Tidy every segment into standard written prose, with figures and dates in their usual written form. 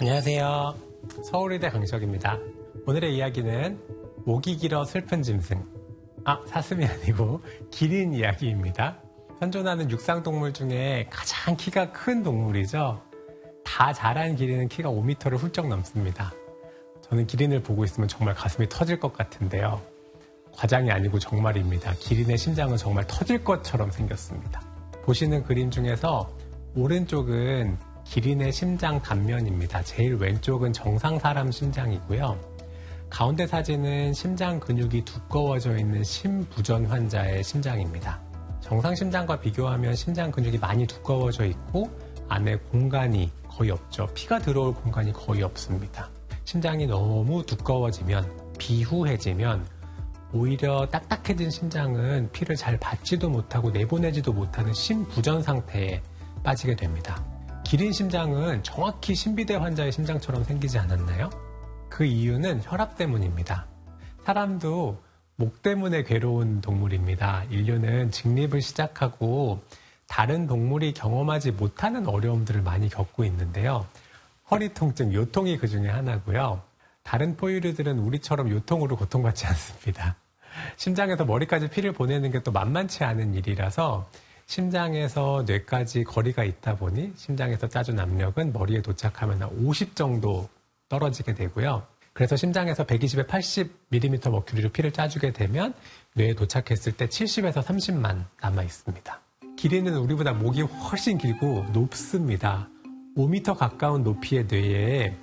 안녕하세요. 서울의대 강식혁입니다. 오늘의 이야기는 목이 길어 슬픈 짐승. 사슴이 아니고 기린 이야기입니다. 현존하는 육상동물 중에 가장 키가 큰 동물이죠. 다 자란 기린은 키가 5m를 훌쩍 넘습니다. 저는 기린을 보고 있으면 정말 가슴이 터질 것 같은데요. 과장이 아니고 정말입니다. 기린의 심장은 정말 터질 것처럼 생겼습니다. 보시는 그림 중에서 오른쪽은 기린의 심장 단면입니다. 제일 왼쪽은 정상 사람 심장이고요. 가운데 사진은 심장 근육이 두꺼워져 있는 심부전 환자의 심장입니다. 정상 심장과 비교하면 심장 근육이 많이 두꺼워져 있고 안에 공간이 거의 없죠. 피가 들어올 공간이 거의 없습니다. 심장이 너무 두꺼워지면, 비후해지면 오히려 딱딱해진 심장은 피를 잘 받지도 못하고 내보내지도 못하는 심부전 상태에 빠지게 됩니다. 기린 심장은 정확히 신비대 환자의 심장처럼 생기지 않았나요? 그 이유는 혈압 때문입니다. 사람도 목 때문에 괴로운 동물입니다. 인류는 직립을 시작하고 다른 동물이 경험하지 못하는 어려움들을 많이 겪고 있는데요. 허리 통증, 요통이 그 중에 하나고요. 다른 포유류들은 우리처럼 요통으로 고통받지 않습니다. 심장에서 머리까지 피를 보내는 게 또 만만치 않은 일이라서 심장에서 뇌까지 거리가 있다 보니 심장에서 짜준 압력은 머리에 도착하면 한 50 정도 떨어지게 되고요. 그래서 심장에서 120에 80mm 머큐리로 피를 짜주게 되면 뇌에 도착했을 때 70에서 30만 남아 있습니다. 기린은 우리보다 목이 훨씬 길고 높습니다. 5m 가까운 높이의 뇌에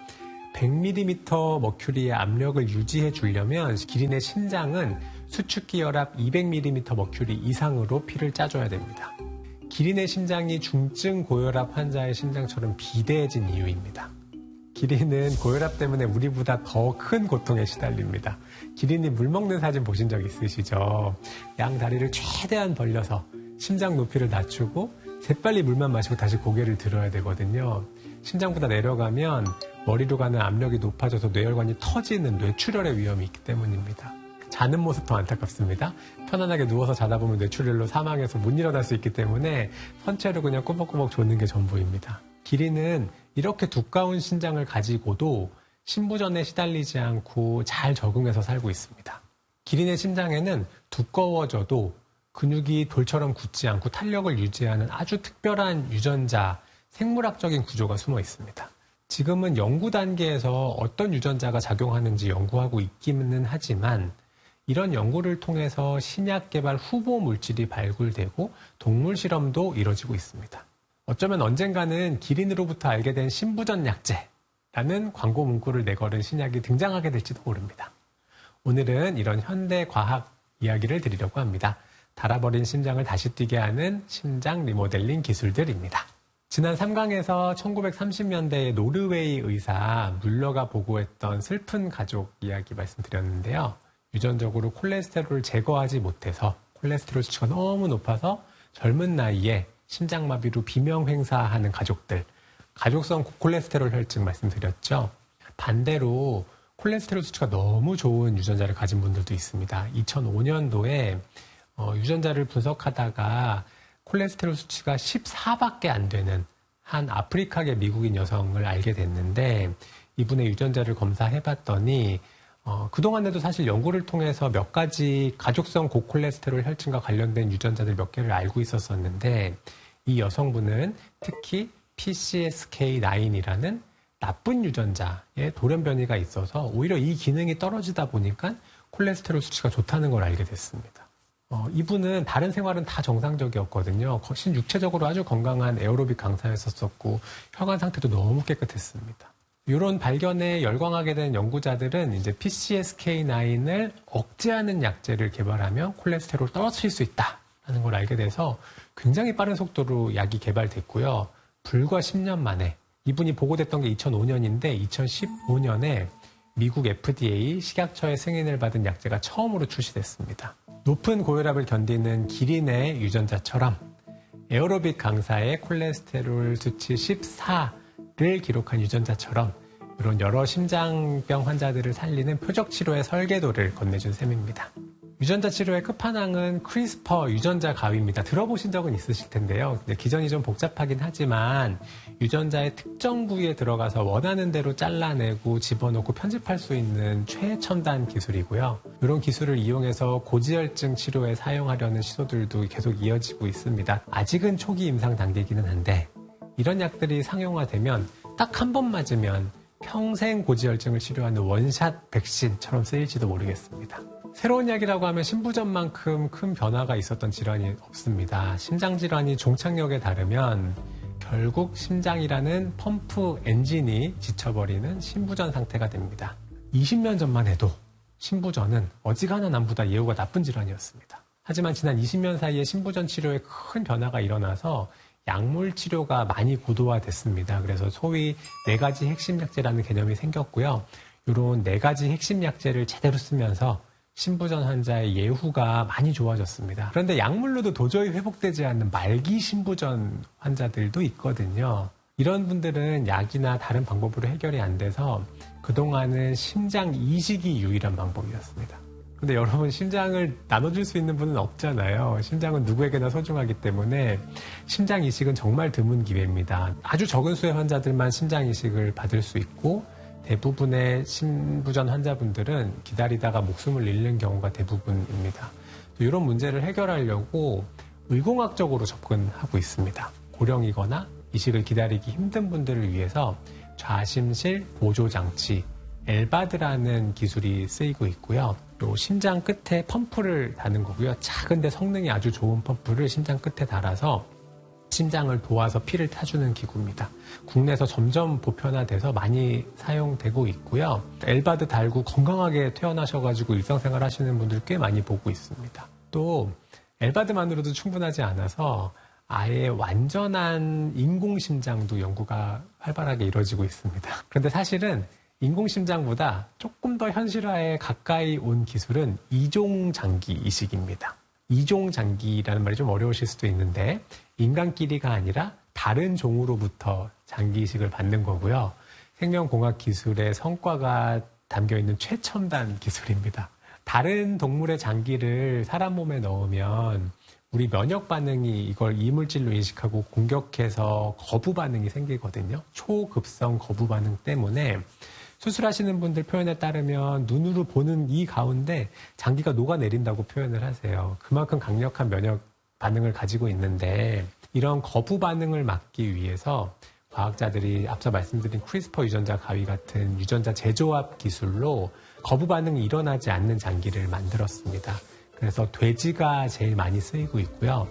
100mm 머큐리의 압력을 유지해 주려면 기린의 심장은 수축기 혈압 200mm 머큐리 이상으로 피를 짜줘야 됩니다. 기린의 심장이 중증 고혈압 환자의 심장처럼 비대해진 이유입니다. 기린은 고혈압 때문에 우리보다 더 큰 고통에 시달립니다. 기린이 물 먹는 사진 보신 적 있으시죠? 양 다리를 최대한 벌려서 심장 높이를 낮추고 재빨리 물만 마시고 다시 고개를 들어야 되거든요. 심장보다 내려가면 머리로 가는 압력이 높아져서 뇌혈관이 터지는 뇌출혈의 위험이 있기 때문입니다. 자는 모습 더 안타깝습니다. 편안하게 누워서 자다 보면 뇌출혈로 사망해서 못 일어날 수 있기 때문에 선체로 그냥 꾸벅꾸벅 조는 게 전부입니다. 기린은 이렇게 두꺼운 심장을 가지고도 심부전에 시달리지 않고 잘 적응해서 살고 있습니다. 기린의 심장에는 두꺼워져도 근육이 돌처럼 굳지 않고 탄력을 유지하는 아주 특별한 유전자, 생물학적인 구조가 숨어 있습니다. 지금은 연구 단계에서 어떤 유전자가 작용하는지 연구하고 있기는 하지만 이런 연구를 통해서 신약 개발 후보 물질이 발굴되고 동물 실험도 이뤄지고 있습니다. 어쩌면 언젠가는 기린으로부터 알게 된 심부전 약제라는 광고 문구를 내걸은 신약이 등장하게 될지도 모릅니다. 오늘은 이런 현대 과학 이야기를 드리려고 합니다. 닳아버린 심장을 다시 뛰게 하는 심장 리모델링 기술들입니다. 지난 3강에서 1930년대의 노르웨이 의사 뮬러가 보고했던 슬픈 가족 이야기 말씀드렸는데요. 유전적으로 콜레스테롤을 제거하지 못해서 콜레스테롤 수치가 너무 높아서 젊은 나이에 심장마비로 비명횡사하는 가족들, 가족성 고콜레스테롤 혈증 말씀드렸죠. 반대로 콜레스테롤 수치가 너무 좋은 유전자를 가진 분들도 있습니다. 2005년도에 유전자를 분석하다가 콜레스테롤 수치가 14밖에 안 되는 한 아프리카계 미국인 여성을 알게 됐는데 이분의 유전자를 검사해봤더니 그동안에도 사실 연구를 통해서 몇 가지 가족성 고콜레스테롤 혈증과 관련된 유전자들 몇 개를 알고 있었었는데 이 여성분은 특히 PCSK9이라는 나쁜 유전자의 돌연 변이가 있어서 오히려 이 기능이 떨어지다 보니까 콜레스테롤 수치가 좋다는 걸 알게 됐습니다. 이분은 다른 생활은 다 정상적이었거든요. 육체적으로 아주 건강한 에어로빅 강사였었고 혈관 상태도 너무 깨끗했습니다. 이런 발견에 열광하게 된 연구자들은 이제 PCSK9을 억제하는 약제를 개발하면 콜레스테롤을 떨어뜨릴 수 있다는 걸 알게 돼서 굉장히 빠른 속도로 약이 개발됐고요. 불과 10년 만에 이분이 보고됐던 게 2005년인데 2015년에 미국 FDA 식약처의 승인을 받은 약제가 처음으로 출시됐습니다. 높은 고혈압을 견디는 기린의 유전자처럼 에어로빅 강사의 콜레스테롤 수치 14를 기록한 유전자처럼 이런 여러 심장병 환자들을 살리는 표적 치료의 설계도를 건네준 셈입니다. 유전자 치료의 끝판왕은 크리스퍼 유전자 가위입니다. 들어보신 적은 있으실 텐데요. 근데 기전이 좀 복잡하긴 하지만 유전자의 특정 부위에 들어가서 원하는 대로 잘라내고 집어넣고 편집할 수 있는 최첨단 기술이고요. 이런 기술을 이용해서 고지혈증 치료에 사용하려는 시도들도 계속 이어지고 있습니다. 아직은 초기 임상 단계이기는 한데 이런 약들이 상용화되면 딱 한 번 맞으면 평생 고지혈증을 치료하는 원샷 백신처럼 쓰일지도 모르겠습니다. 새로운 약이라고 하면 신부전만큼 큰 변화가 있었던 질환이 없습니다. 심장질환이 종착역에 다르면 결국 심장이라는 펌프 엔진이 지쳐버리는 신부전 상태가 됩니다. 20년 전만 해도 신부전은 어지간한 암보다 예후가 나쁜 질환이었습니다. 하지만 지난 20년 사이에 신부전 치료에 큰 변화가 일어나서 약물 치료가 많이 고도화됐습니다. 그래서 소위 4가지 핵심 약제라는 개념이 생겼고요. 이런 4가지 핵심 약제를 제대로 쓰면서 신부전 환자의 예후가 많이 좋아졌습니다. 그런데 약물로도 도저히 회복되지 않는 말기 신부전 환자들도 있거든요. 이런 분들은 약이나 다른 방법으로 해결이 안 돼서 그동안은 심장 이식이 유일한 방법이었습니다. 근데 여러분, 심장을 나눠줄 수 있는 분은 없잖아요. 심장은 누구에게나 소중하기 때문에 심장 이식은 정말 드문 기회입니다. 아주 적은 수의 환자들만 심장 이식을 받을 수 있고 대부분의 신부전 환자분들은 기다리다가 목숨을 잃는 경우가 대부분입니다. 이런 문제를 해결하려고 의공학적으로 접근하고 있습니다. 고령이거나 이식을 기다리기 힘든 분들을 위해서 좌심실 보조장치, 엘바드라는 기술이 쓰이고 있고요. 또 심장 끝에 펌프를 다는 거고요. 작은데 성능이 아주 좋은 펌프를 심장 끝에 달아서 심장을 도와서 피를 타주는 기구입니다. 국내에서 점점 보편화돼서 많이 사용되고 있고요. 엘바드 달고 건강하게 퇴원하셔가지고 일상생활 하시는 분들 꽤 많이 보고 있습니다. 또 엘바드만으로도 충분하지 않아서 아예 완전한 인공심장도 연구가 활발하게 이루어지고 있습니다. 그런데 사실은 인공심장보다 조금 더 현실화에 가까이 온 기술은 이종장기 이식입니다. 이종장기라는 말이 좀 어려우실 수도 있는데 인간끼리가 아니라 다른 종으로부터 장기 이식을 받는 거고요. 생명공학 기술의 성과가 담겨있는 최첨단 기술입니다. 다른 동물의 장기를 사람 몸에 넣으면 우리 면역 반응이 이걸 이물질로 인식하고 공격해서 거부 반응이 생기거든요. 초급성 거부 반응 때문에 수술하시는 분들 표현에 따르면 눈으로 보는 이 가운데 장기가 녹아내린다고 표현을 하세요. 그만큼 강력한 면역 반응을 가지고 있는데 이런 거부 반응을 막기 위해서 과학자들이 앞서 말씀드린 크리스퍼 유전자 가위 같은 유전자 재조합 기술로 거부 반응이 일어나지 않는 장기를 만들었습니다. 그래서 돼지가 제일 많이 쓰이고 있고요.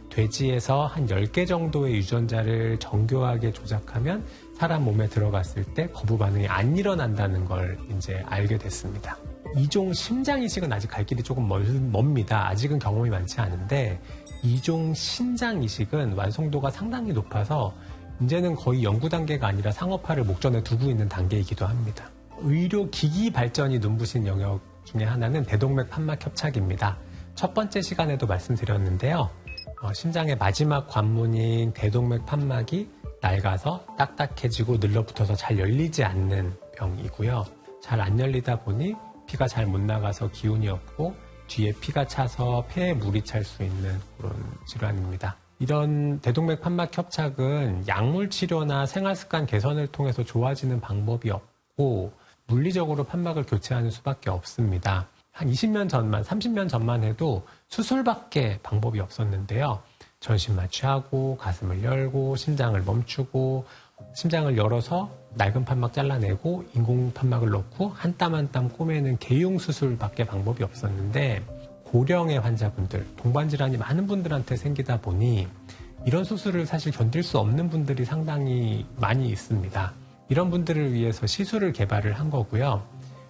돼지에서 한 10개 정도의 유전자를 정교하게 조작하면 사람 몸에 들어갔을 때 거부 반응이 안 일어난다는 걸 이제 알게 됐습니다. 이종 심장 이식은 아직 갈 길이 조금 멉니다. 아직은 경험이 많지 않은데 이종 신장 이식은 완성도가 상당히 높아서 이제는 거의 연구 단계가 아니라 상업화를 목전에 두고 있는 단계이기도 합니다. 의료 기기 발전이 눈부신 영역 중에 하나는 대동맥 판막 협착입니다. 첫 번째 시간에도 말씀드렸는데요. 심장의 마지막 관문인 대동맥 판막이 낡아서 딱딱해지고 늘러붙어서 잘 열리지 않는 병이고요. 잘 안 열리다 보니 피가 잘 못 나가서 기운이 없고 뒤에 피가 차서 폐에 물이 찰 수 있는 그런 질환입니다. 이런 대동맥 판막 협착은 약물 치료나 생활 습관 개선을 통해서 좋아지는 방법이 없고 물리적으로 판막을 교체하는 수밖에 없습니다. 한 20년 전만, 30년 전만 해도 수술밖에 방법이 없었는데요. 전신 마취하고 가슴을 열고 심장을 멈추고 심장을 열어서 낡은 판막 잘라내고 인공 판막을 넣고 한 땀 한 땀 꼬매는 개용 수술밖에 방법이 없었는데 고령의 환자분들, 동반질환이 많은 분들한테 생기다 보니 이런 수술을 사실 견딜 수 없는 분들이 상당히 많이 있습니다. 이런 분들을 위해서 시술을 개발을 한 거고요.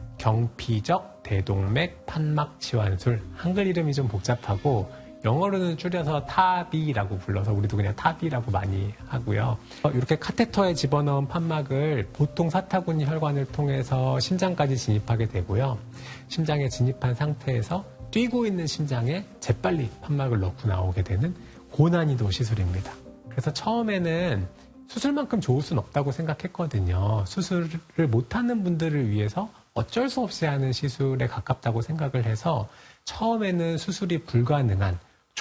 경피적 대동맥 판막 치환술, 한글 이름이 좀 복잡하고 영어로는 줄여서 타비라고 불러서 우리도 그냥 타비라고 많이 하고요. 이렇게 카테터에 집어넣은 판막을 보통 사타구니 혈관을 통해서 심장까지 진입하게 되고요. 심장에 진입한 상태에서 뛰고 있는 심장에 재빨리 판막을 넣고 나오게 되는 고난이도 시술입니다. 그래서 처음에는 수술만큼 좋을 수는 없다고 생각했거든요. 수술을 못하는 분들을 위해서 어쩔 수 없이 하는 시술에 가깝다고 생각을 해서 처음에는 수술이 불가능한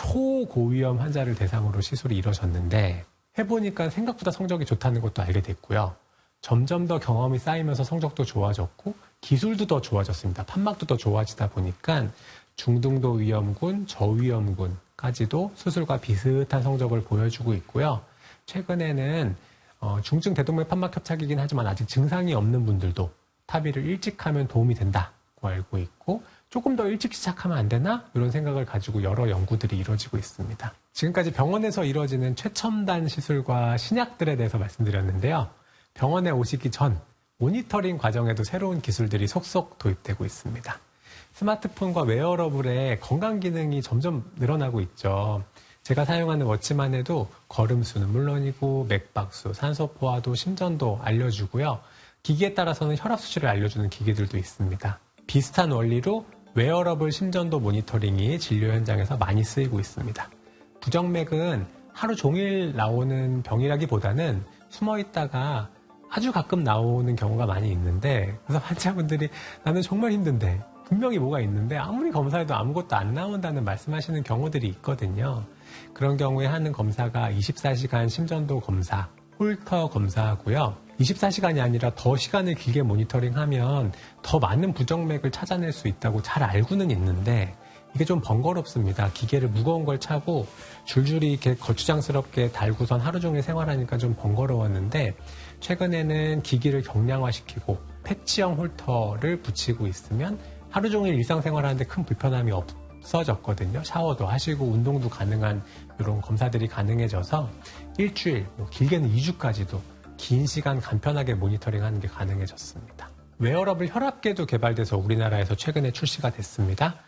초고위험 환자를 대상으로 시술이 이루어졌는데 해보니까 생각보다 성적이 좋다는 것도 알게 됐고요. 점점 더 경험이 쌓이면서 성적도 좋아졌고 기술도 더 좋아졌습니다. 판막도 더 좋아지다 보니까 중등도 위험군, 저위험군까지도 수술과 비슷한 성적을 보여주고 있고요. 최근에는 중증 대동맥 판막 협착이긴 하지만 아직 증상이 없는 분들도 타비를 일찍 하면 도움이 된다고 알고 있고 조금 더 일찍 시작하면 안 되나? 이런 생각을 가지고 여러 연구들이 이루어지고 있습니다. 지금까지 병원에서 이루어지는 최첨단 시술과 신약들에 대해서 말씀드렸는데요. 병원에 오시기 전 모니터링 과정에도 새로운 기술들이 속속 도입되고 있습니다. 스마트폰과 웨어러블의 건강 기능이 점점 늘어나고 있죠. 제가 사용하는 워치만 해도 걸음수는 물론이고 맥박수, 산소포화도, 심전도 알려주고요. 기기에 따라서는 혈압 수치를 알려주는 기기들도 있습니다. 비슷한 원리로 웨어러블 심전도 모니터링이 진료 현장에서 많이 쓰이고 있습니다. 부정맥은 하루 종일 나오는 병이라기보다는 숨어 있다가 아주 가끔 나오는 경우가 많이 있는데 그래서 환자분들이 나는 정말 힘든데 분명히 뭐가 있는데 아무리 검사해도 아무것도 안 나온다는 말씀하시는 경우들이 있거든요. 그런 경우에 하는 검사가 24시간 심전도 검사, 홀터 검사하고요. 24시간이 아니라 더 시간을 길게 모니터링하면 더 많은 부정맥을 찾아낼 수 있다고 잘 알고는 있는데 이게 좀 번거롭습니다. 기계를 무거운 걸 차고 줄줄이 이렇게 거추장스럽게 달고선 하루 종일 생활하니까 좀 번거로웠는데 최근에는 기기를 경량화시키고 패치형 홀터를 붙이고 있으면 하루 종일 일상생활하는데 큰 불편함이 없어졌거든요. 샤워도 하시고 운동도 가능한 이런 검사들이 가능해져서 일주일, 길게는 2주까지도 긴 시간 간편하게 모니터링하는 게 가능해졌습니다. 웨어러블 혈압계도 개발돼서 우리나라에서 최근에 출시가 됐습니다.